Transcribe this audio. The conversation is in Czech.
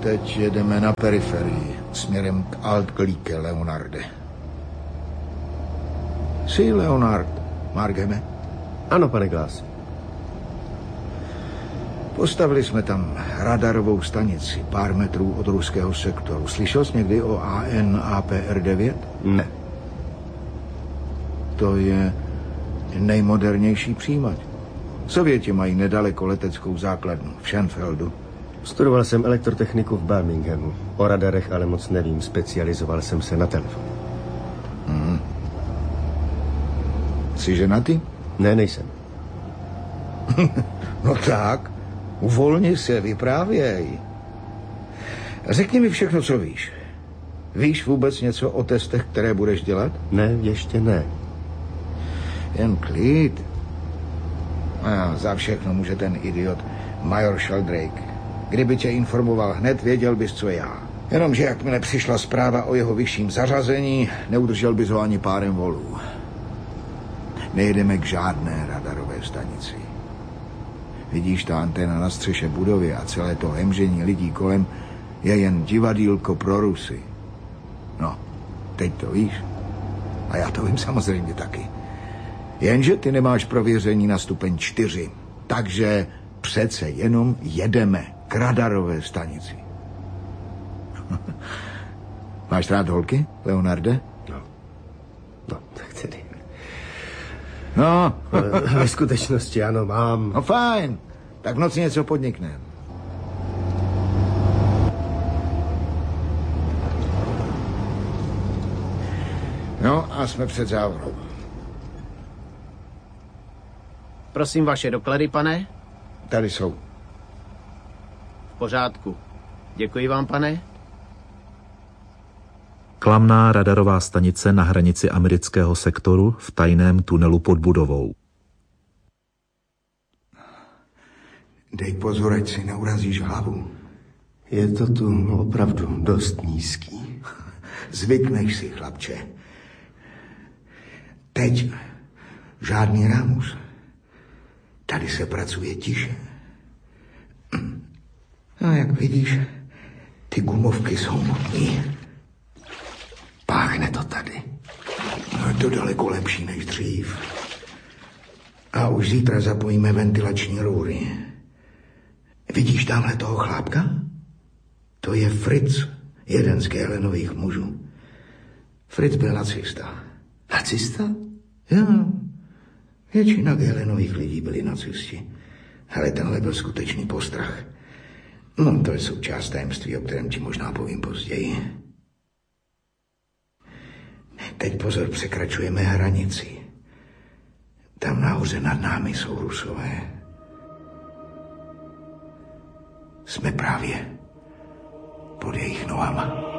teď jedeme na periferii, směrem k Altglíke, Leonarde. Jsi Leonard, Margeme? Ano, pane Glass. Postavili jsme tam radarovou stanici pár metrů od ruského sektoru. Slyšel jsi někdy o AN/APR-9? Ne. To je nejmodernější přijímač. Sověti mají nedaleko leteckou základnu v Schenfeldu. Studoval jsem elektrotechniku v Birminghamu. O radarech ale moc nevím. Specializoval jsem se na telefon. Jsi ženatý? Ne, nejsem. No tak, uvolni se, vyprávěj. Řekni mi všechno, co víš. Víš vůbec něco o testech, které budeš dělat? Ne, ještě ne. Jen klid. A za všechno může ten idiot major Sheldrake. Kdyby tě informoval hned, věděl bys, co já. Jenomže jakmile přišla zpráva o jeho vyšším zařazení, neudržel bys ho ani párem volů. Nejedeme k žádné radarové stanici. Vidíš, ta anténa na střeše budovy a celé to hemžení lidí kolem je jen divadýlko pro Rusy. No, teď to víš. A já to vím samozřejmě taky. Jenže ty nemáš prověření na stupeň 4. Takže přece jenom jedeme k radarové stanici. Máš rád holky, Leonarde? No, tak tedy. No. Ve skutečnosti ano, mám. No fajn, tak v noci něco podnikneme. No a jsme před závorou. Prosím vaše doklady, pane? Tady jsou. V pořádku. Děkuji vám, pane. Klamná radarová stanice na hranici amerického sektoru v tajném tunelu pod budovou. Dej pozor, ať si neurazíš hlavu. Je to tu opravdu dost nízký. Zvykneš si, chlapče. Teď žádný rámus. Tady se pracuje tiše. A jak vidíš, ty gumovky jsou mutný. Páchne to tady. No, je to daleko lepší než dřív. A už zítra zapojíme ventilační růry. Vidíš tamhle toho chlápka? To je Fritz, jeden z Gehlenových mužů. Fritz byl nacista. Nacista? Jo. Většina Gehlenových lidí byli nacisti. Ale tenhle byl skutečný postrach. No, to je součást tajemství, o kterém ti možná povím později. Teď pozor, překračujeme hranici. Tam nahoře nad námi jsou Rusové. Jsme právě pod jejich nohama.